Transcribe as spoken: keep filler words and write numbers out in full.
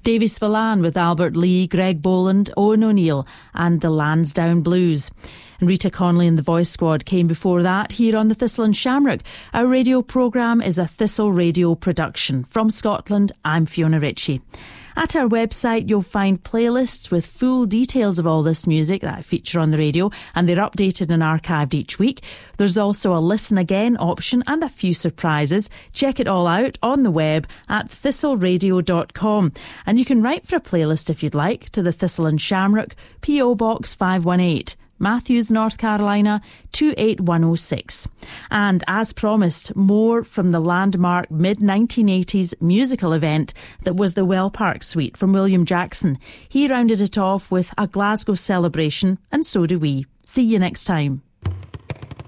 Davy Spillane with Albert Lee, Greg Boland, Owen O'Neill and the Lansdowne Blues. And Rita Conley and the Voice Squad came before that here on the Thistle and Shamrock. Our radio programme is a Thistle Radio production. From Scotland, I'm Fiona Ritchie. At our website, you'll find playlists with full details of all this music that I feature on the radio, and they're updated and archived each week. There's also a listen again option and a few surprises. Check it all out on the web at thistle radio dot com. And you can write for a playlist if you'd like to the Thistle and Shamrock, P O Box five one eight. Matthews, North Carolina, two eight one oh six. And as promised, more from the landmark mid nineteen eighties musical event that was the Well Park Suite from William Jackson. He rounded it off with a Glasgow celebration, and so do we. See you next time.